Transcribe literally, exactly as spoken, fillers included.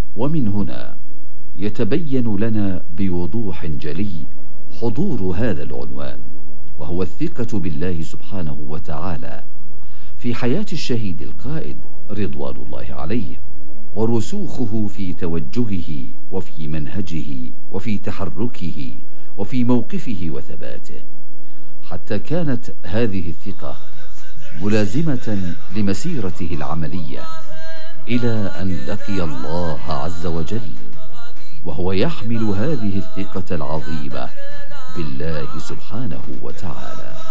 ومن هنا يتبين لنا بوضوح جلي حضور هذا العنوان، وهو الثقة بالله سبحانه وتعالى في حياة الشهيد القائد رضوان الله عليه، ورسوخه في توجهه وفي منهجه وفي تحركه وفي موقفه وثباته، حتى كانت هذه الثقة ملازمة لمسيرته العملية إلى أن لقي الله عز وجل، وهو يحمل هذه الثقة العظيمة بالله سبحانه وتعالى.